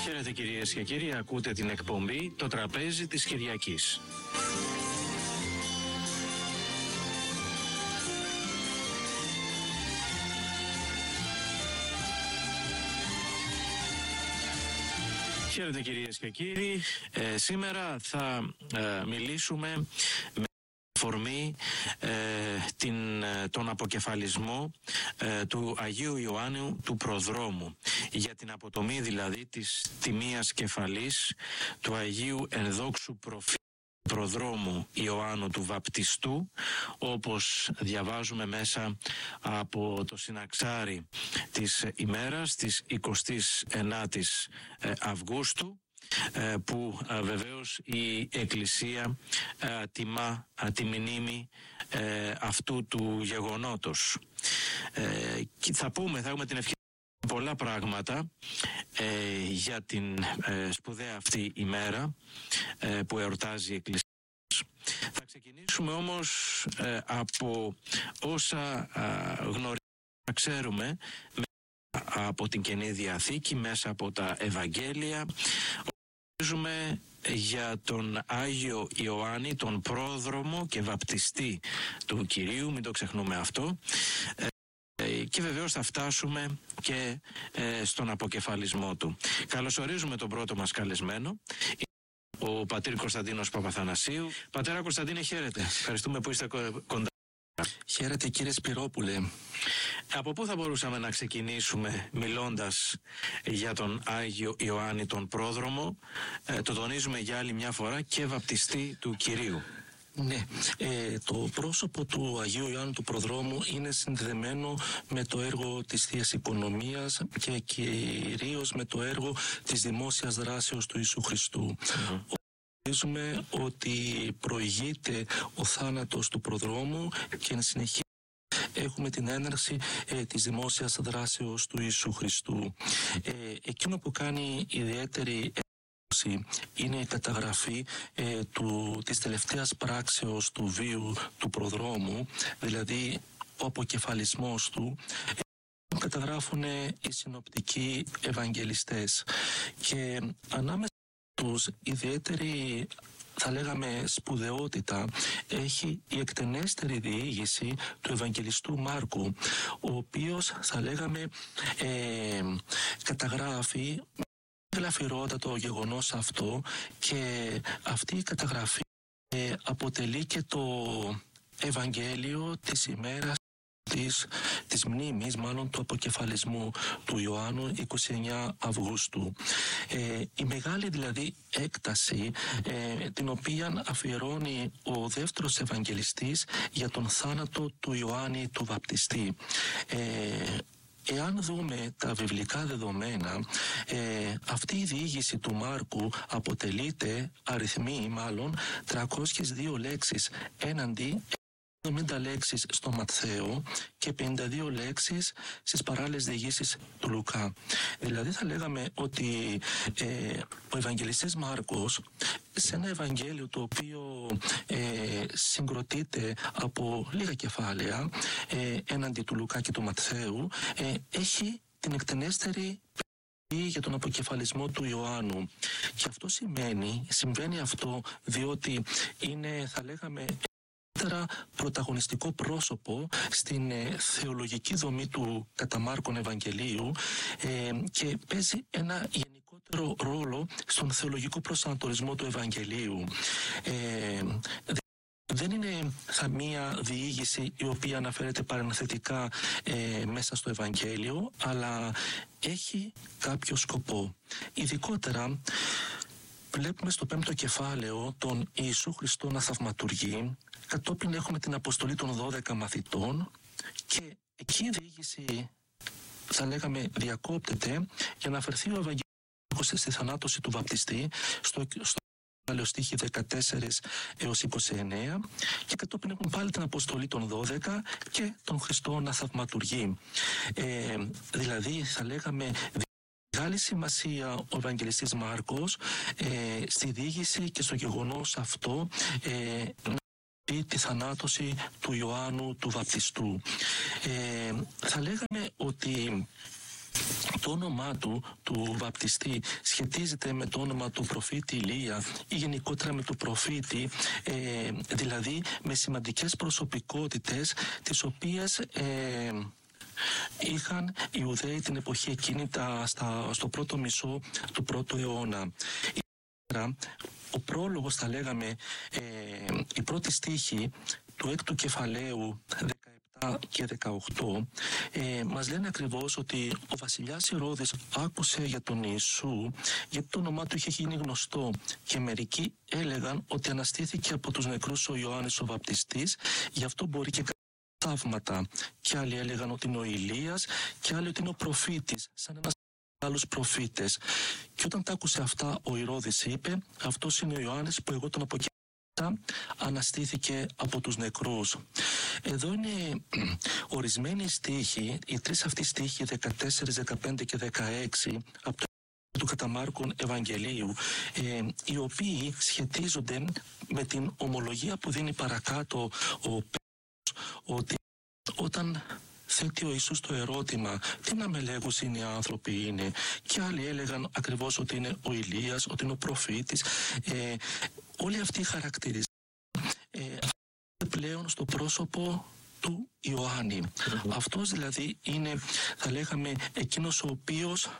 Χαίρετε κυρίες και κύριοι, ακούτε την εκπομπή «Το τραπέζι της Κυριακής». Χαίρετε κυρίες και κύριοι, σήμερα θα μιλήσουμε με αφορμή τον αποκεφαλισμό του Αγίου Ιωάννου του Προδρόμου, για την αποτομή δηλαδή της τιμίας κεφαλής του Αγίου Ενδόξου Προδρόμου Ιωάννου του Βαπτιστού, όπως διαβάζουμε μέσα από το συναξάρι της ημέρας της 29ης Αυγούστου, που βεβαίως η Εκκλησία τιμά τη μνήμη αυτού του γεγονότος. Θα έχουμε την ευκαιρία πολλά πράγματα για την σπουδαία αυτή ημέρα που εορτάζει η Εκκλησία. Θα ξεκινήσουμε όμως από όσα ξέρουμε από την Καινή Διαθήκη, μέσα από τα Ευαγγέλια. Γνωρίζουμε για τον Άγιο Ιωάννη, τον πρόδρομο και βαπτιστή του Κυρίου, μην το ξεχνούμε αυτό. Και βεβαίως θα φτάσουμε και στον αποκεφαλισμό του. Καλωσορίζουμε τον πρώτο μας καλεσμένο, ο πατήρ Κωνσταντίνος Παπαθανασίου. Πατέρα Κωνσταντίνε, χαίρετε. Ευχαριστούμε που είστε κοντά. Χαίρετε κύριε Σπυρόπουλε. Από πού θα μπορούσαμε να ξεκινήσουμε μιλώντας για τον Άγιο Ιωάννη τον πρόδρομο? Το τονίζουμε για άλλη μια φορά, και βαπτιστή του Κυρίου. Ναι, το πρόσωπο του Αγίου Ιωάννου του Προδρόμου είναι συνδεδεμένο με το έργο της Θείας Οικονομίας και κυρίως με το έργο της δημόσιας δράσεως του Ιησού Χριστού. Γνωρίζουμε ότι προηγείται ο θάνατος του Προδρόμου και εν συνεχεία έχουμε την έναρξη της δημόσιας δράσεως του Ιησού Χριστού. Εκείνο που κάνει ιδιαίτερη είναι η καταγραφή της τελευταίας πράξεως του βίου του Προδρόμου, δηλαδή ο αποκεφαλισμός του. Καταγράφουν οι συνοπτικοί Ευαγγελιστές, και ανάμεσα τους ιδιαίτερη, θα λέγαμε, σπουδαιότητα έχει η εκτενέστερη διήγηση του Ευαγγελιστού Μάρκου, ο οποίος, θα λέγαμε, καταγράφει γλαφυρότατο γεγονός αυτό, και αυτή η καταγραφή αποτελεί και το Ευαγγέλιο της ημέρας της μνήμης, μάλλον του αποκεφαλισμού του Ιωάννου, 29 Αυγούστου. Η μεγάλη δηλαδή έκταση την οποία αφιερώνει ο δεύτερος Ευαγγελιστής για τον θάνατο του Ιωάννη του Βαπτιστή. Εάν δούμε τα βιβλικά δεδομένα, αυτή η διήγηση του Μάρκου αποτελείται, αριθμεί μάλλον, 302 λέξεις έναντι 70 λέξεις στο Ματθαίο και 52 λέξεις στις παράλληλες διηγήσεις του Λουκά. Δηλαδή θα λέγαμε ότι ο Ευαγγελιστής Μάρκος, σε ένα Ευαγγέλιο το οποίο συγκροτείται από λίγα κεφάλαια έναντι του Λουκά και του Ματθαίου, έχει την εκτενέστερη για τον αποκεφαλισμό του Ιωάννου. Και αυτό συμβαίνει αυτό διότι είναι, θα λέγαμε, πρωταγωνιστικό πρόσωπο στην θεολογική δομή του κατά Μάρκον Ευαγγελίου, και παίζει ένα γενικότερο ρόλο στον θεολογικό προσανατολισμό του Ευαγγελίου. Δεν είναι μία διήγηση η οποία αναφέρεται παρενθετικά μέσα στο Ευαγγέλιο, αλλά έχει κάποιο σκοπό. Ειδικότερα βλέπουμε στο 5ο κεφάλαιο τον Ιησού Χριστό να θαυματουργεί, κατόπιν έχουμε την αποστολή των 12 μαθητών, και εκεί η διήγηση, θα λέγαμε, διακόπτεται για να αφαιρθεί ο Ευαγγελιστής στη θανάτωση του βαπτιστή στο στίχη 14 έως 29, και κατόπιν έχουμε πάλι την αποστολή των 12 και τον Χριστό να θαυματουργεί. Δηλαδή θα λέγαμε μεγάλη σημασία ο Ευαγγελιστής Μάρκος στη διήγηση και στο γεγονός αυτό να πει τη θανάτωση του Ιωάννου του Βαπτιστού. Θα λέγαμε ότι το όνομά του βαπτιστή, σχετίζεται με το όνομα του προφήτη Ηλία ή γενικότερα με του προφήτη, δηλαδή με σημαντικές προσωπικότητες τις οποίες είχαν οι Ιουδαίοι την εποχή εκείνη στο πρώτο μισό του πρώτου αιώνα. Ο πρόλογος, θα λέγαμε, η πρώτη στίχη του έκτου κεφαλαίου 17 και 18 μας λένε ακριβώς ότι ο βασιλιάς Ηρώδης άκουσε για τον Ιησού, γιατί το όνομά του είχε γίνει γνωστό, και μερικοί έλεγαν ότι αναστήθηκε από τους νεκρούς ο Ιωάννης ο βαπτιστής, γι' αυτό μπορεί και θαύματα. Και άλλοι έλεγαν ότι είναι ο Ηλίας, και άλλοι ότι είναι ο προφήτης, σαν ένας άλλους προφήτες. Και όταν τα άκουσε αυτά, ο Ηρώδης είπε: αυτός είναι ο Ιωάννης που εγώ τον αποκοίτασα, αναστήθηκε από τους νεκρούς. Εδώ είναι ορισμένοι στίχοι, οι τρεις αυτοί στίχοι 14, 15 και 16 από το του κατά Μάρκον Ευαγγελίου, οι οποίοι σχετίζονται με την ομολογία που δίνει παρακάτω ο Πέτρος, ότι όταν θέτει ο Ιησούς το ερώτημα τι να με λέγουν οι άνθρωποι είναι, και άλλοι έλεγαν ακριβώς ότι είναι ο Ηλίας, ότι είναι ο προφήτης, όλοι αυτοί οι χαρακτηρισμοί πλέον στο πρόσωπο του Ιωάννη. Αυτός δηλαδή είναι, θα λέγαμε, εκείνος ο οποίος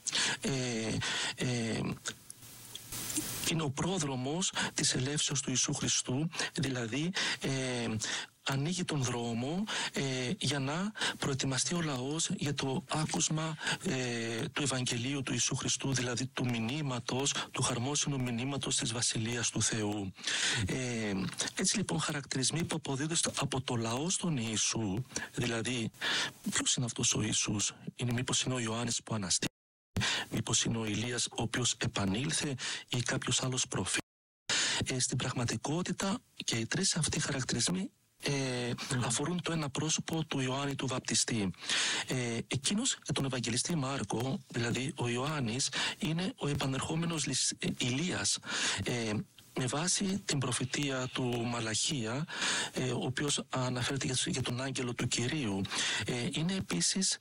είναι ο πρόδρομος της ελεύσεως του Ιησού Χριστού, δηλαδή ανοίγει τον δρόμο για να προετοιμαστεί ο λαός για το άκουσμα του Ευαγγελίου του Ιησού Χριστού, δηλαδή του μηνύματος, του χαρμόσυνου μηνύματος της Βασιλείας του Θεού. Έτσι λοιπόν, χαρακτηρισμοί που αποδίδονται από το λαό στον Ιησού, δηλαδή ποιος είναι αυτός ο Ιησούς, είναι μήπως είναι ο Ιωάννης που αναστήθηκε, μήπως είναι ο Ηλίας ο οποίος επανήλθε ή κάποιος άλλος προφήτης. Στην πραγματικότητα και οι τρεις αυτοί χαρακτηρισμοί αφορούν το ένα πρόσωπο του Ιωάννη του βαπτιστή. Εκείνος για τον Ευαγγελιστή Μάρκο, δηλαδή ο Ιωάννης, είναι ο επανερχόμενος Ηλίας, με βάση την προφητεία του Μαλαχία, ο οποίος αναφέρεται για τον άγγελο του Κυρίου. Είναι επίσης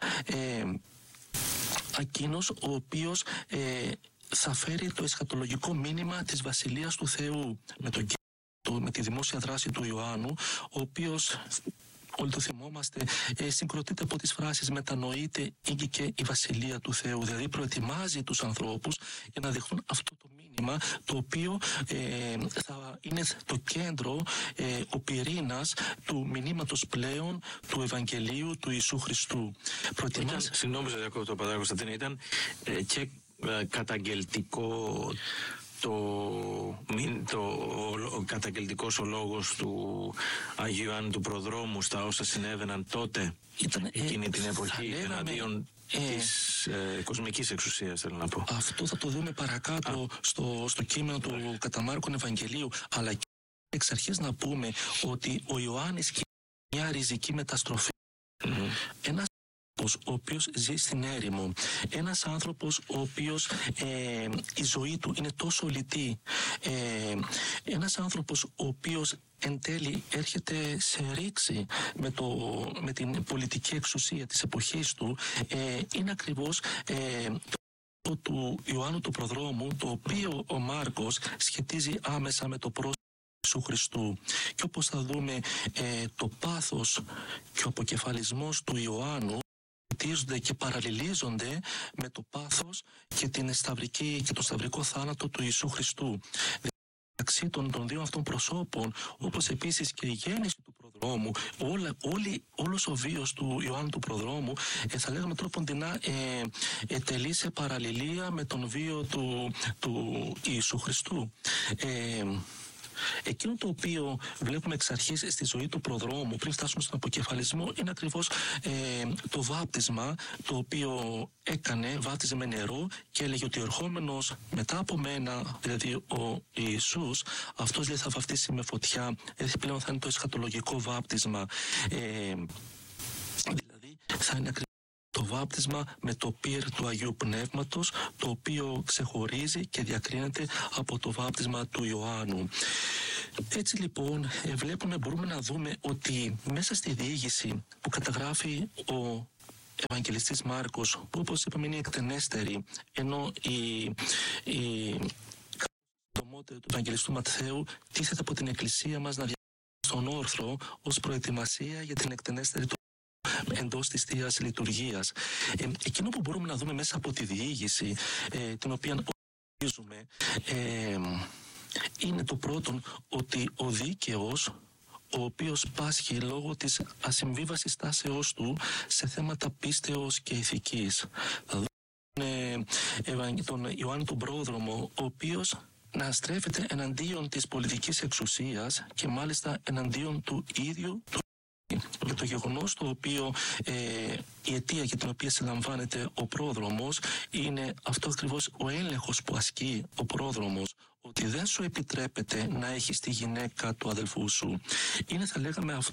εκείνος ο οποίος θα φέρει το εσχατολογικό μήνυμα της Βασιλείας του Θεού με τη δημόσια δράση του Ιωάννου, ο οποίος, όλοι το θυμόμαστε, συγκροτείται από τις φράσεις «μετανοείται ήγηκε η Βασιλεία του Θεού», δηλαδή προετοιμάζει τους ανθρώπους για να δεχτούν αυτό το μήνυμα, το οποίο θα είναι το κέντρο, ο πυρήνας του μηνύματος πλέον του Ευαγγελίου του Ιησού Χριστού. Συγγνώμη, το Πατέρα Κωνσταντίνε, ήταν και καταγγελτικό ο καταγγελτικός ο λόγος του Αγίου Ιωάννη του Προδρόμου στα όσα συνέβαιναν τότε, εκείνη την εποχή, εναντίον της κοσμικής εξουσίας, θέλω να πω. Αυτό θα το δούμε παρακάτω στο κείμενο του κατά Μάρκον Ευαγγελίου, αλλά και εξ αρχής να πούμε ότι ο Ιωάννης και μια ριζική μεταστροφή. Ένας ο οποίος ζει στην έρημο, ένας άνθρωπος ο οποίος η ζωή του είναι τόσο λιτή, ένας άνθρωπος ο οποίος εν τέλει έρχεται σε ρήξη με την πολιτική εξουσία της εποχής του, είναι ακριβώς το του Ιωάννου του Προδρόμου, το οποίο ο Μάρκος σχετίζει άμεσα με το πρόσωπο του Χριστού. Και όπως θα δούμε, το πάθος και ο αποκεφαλισμός του Ιωάννου σχετίζονται και παραλληλίζονται με το πάθος και τον σταυρικό θάνατο του Ιησού Χριστού. Μεταξύ των δύο αυτών προσώπων, όπως επίσης και η γέννηση του Προδρόμου, όλος ο βίος του Ιωάννου του Προδρόμου, θα λέγαμε τρόποντινά, τελεί σε παραλληλία με τον βίο του Ιησού Χριστού. Εκείνο το οποίο βλέπουμε εξ αρχής στη ζωή του Προδρόμου, πριν φτάσουμε στον αποκεφαλισμό, είναι ακριβώς το βάπτισμα, το οποίο βάπτιζε με νερό και έλεγε ότι ο ερχόμενος μετά από μένα, δηλαδή ο Ιησούς, αυτός δεν θα βαπτίσει με φωτιά, πλέον θα είναι το εσχατολογικό βάπτισμα. Δηλαδή θα είναι ακριβώς το βάπτισμα με το πύρ του Αγίου Πνεύματος, το οποίο ξεχωρίζει και διακρίνεται από το βάπτισμα του Ιωάννου. Έτσι λοιπόν μπορούμε να δούμε ότι μέσα στη διήγηση που καταγράφει ο Ευαγγελιστής Μάρκος, που όπως είπαμε είναι εκτενέστερη, ενώ η του Ευαγγελιστού Ματθαίου τίθεται από την Εκκλησία μας να διαβάσει στον όρθρο ως προετοιμασία για την εκτενέστερη εντός της Θείας Λειτουργίας. Εκείνο που μπορούμε να δούμε μέσα από τη διήγηση, την οποία ορίζουμε, είναι το πρώτον ότι ο δίκαιος, ο οποίος πάσχει λόγω της ασυμβίβασης τάσεώς του σε θέματα πίστεως και ηθικής. Θα δούμε τον Ιωάννη τον Πρόδρομο, ο οποίος να στρέφεται εναντίον της πολιτικής εξουσίας και μάλιστα εναντίον του ίδιου του. Και το γεγονός το οποίο η αιτία για την οποία συλλαμβάνεται ο πρόδρομος είναι αυτό ακριβώς, ο έλεγχος που ασκεί ο πρόδρομος, ότι δεν σου επιτρέπεται να έχεις τη γυναίκα του αδελφού σου. Είναι, θα λέγαμε, αυτό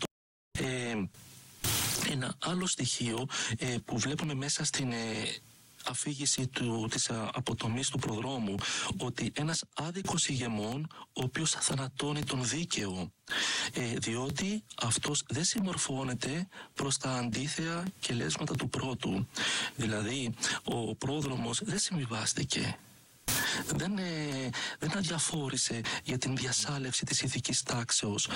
ένα άλλο στοιχείο που βλέπουμε μέσα στην αφήγηση της αποτομής του προδρόμου, ότι ένας άδικος ηγεμόν ο οποίος θανατώνει τον δίκαιο, διότι αυτός δεν συμμορφώνεται προς τα αντίθεα και λέσματα του πρώτου. Δηλαδή ο πρόδρομος δεν συμβιβάστηκε, δεν αδιαφόρησε για την διασάλευση της ηθικής τάξεως,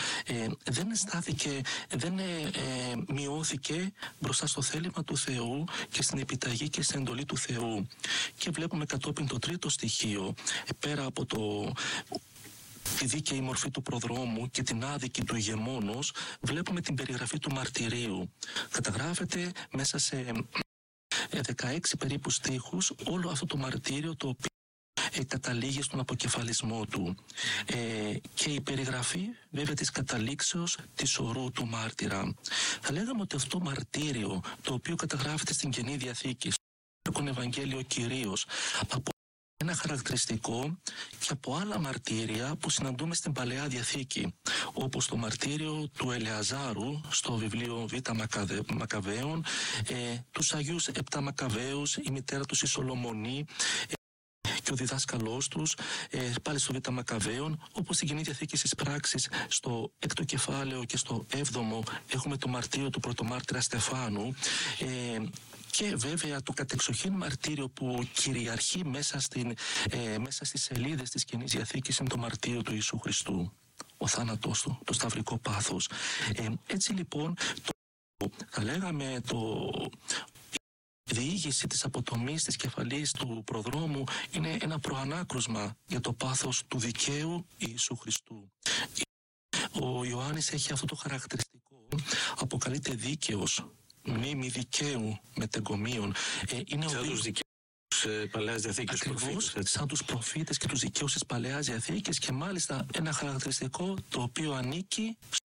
δεν μειώθηκε μπροστά στο θέλημα του Θεού και στην επιταγή και στην εντολή του Θεού. Και βλέπουμε κατόπιν το τρίτο στοιχείο, πέρα από τη δίκαιη μορφή του προδρόμου και την άδικη του ηγεμόνος, βλέπουμε την περιγραφή του μαρτυρίου. Καταγράφεται μέσα σε 16 περίπου στίχους όλο αυτό το μαρτύριο, το οποίο καταλήγει στον αποκεφαλισμό του, και η περιγραφή βέβαια της καταλήξεως της ορού του μάρτυρα. Θα λέγαμε ότι αυτό το μαρτύριο, το οποίο καταγράφεται στην Καινή Διαθήκη, στο Ευαγγέλιο κυρίως, από ένα χαρακτηριστικό και από άλλα μαρτύρια που συναντούμε στην Παλαιά Διαθήκη, όπως το μαρτύριο του Ελεαζάρου στο βιβλίο Β' Μακαβαίων, τους Αγίους 7 Μακαβαίους, η μητέρα τους η Σολομονή και ο διδάσκαλός τους, πάλι στο Β' Μακαβαίων, όπως στην Καινή Διαθήκη στις πράξεις, στο 6ο κεφάλαιο και στο 7ο έχουμε το μαρτύριο του πρωτομάρτυρα Στεφάνου, και βέβαια το κατεξοχήν μαρτύριο που κυριαρχεί μέσα στις σελίδες της Καινής Διαθήκης είναι το μαρτύριο του Ιησού Χριστού, ο θάνατός του, το σταυρικό πάθος. Έτσι λοιπόν, θα λέγαμε η διήγηση της αποτομής της κεφαλής του προδρόμου είναι ένα προανάκρουσμα για το πάθος του δικαίου Ιησού Χριστού. Ο Ιωάννης έχει αυτό το χαρακτηριστικό, αποκαλείται δίκαιος, μνήμη δικαίου μετεγκομίων. Είναι σαν τους δικαίους Παλαιάς Διαθήκης. Ακριβώς, σαν τους προφήτες και τους δικαίους της Παλαιάς Διαθήκης, και μάλιστα ένα χαρακτηριστικό το οποίο ανήκει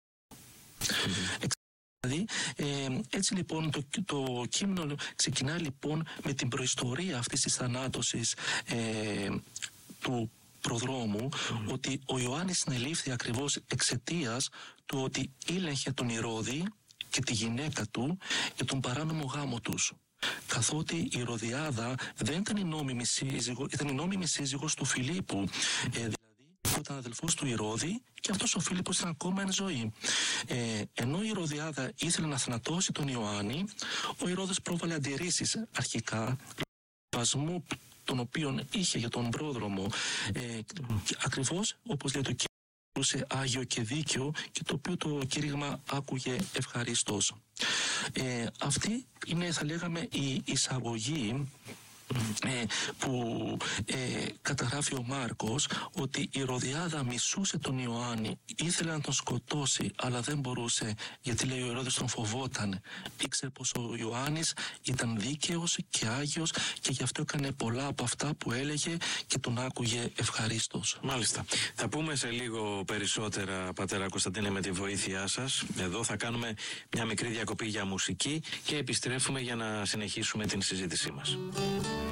Δηλαδή, έτσι λοιπόν το κείμενο ξεκινάει λοιπόν με την προϊστορία αυτής της θανάτωσης του προδρόμου, ότι ο Ιωάννης συνελήφθη ακριβώς εξαιτίας του ότι ήλεγχε τον Ηρώδη και τη γυναίκα του για τον παράνομο γάμο τους. Καθότι η Ηρωδιάδα δεν ήταν η νόμιμη σύζυγος, ήταν η νόμιμη σύζυγος του Φιλίππου, που ήταν αδελφός του Ηρώδη, και αυτός ο Φίλιππος ήταν ακόμα εν ζωή. Ενώ η Ηρωδιάδα ήθελε να θανατώσει τον Ιωάννη, ο Ηρώδης πρόβαλε αντιρρήσεις αρχικά, βασμού τον οποίον είχε για τον πρόδρομο, ακριβώς όπως λέει το κήρυγμα, άγιο και δίκαιο, και το οποίο το κήρυγμα άκουγε ευχαρίστως. Αυτή είναι, θα λέγαμε, η εισαγωγή που καταγράφει ο Μάρκος, ότι η Ηρωδιάδα μισούσε τον Ιωάννη, ήθελε να τον σκοτώσει, αλλά δεν μπορούσε, γιατί λέει ο Ηρώδης τον φοβόταν. Ήξερε πως ο Ιωάννης ήταν δίκαιος και άγιος, και γι' αυτό έκανε πολλά από αυτά που έλεγε και τον άκουγε ευχαρίστως. Μάλιστα. Θα πούμε σε λίγο περισσότερα, πατέρα Κωνσταντίνε, με τη βοήθειά σας. Εδώ θα κάνουμε μια μικρή διακοπή για μουσική και επιστρέφουμε για να συνεχίσουμε την συζήτησή μας.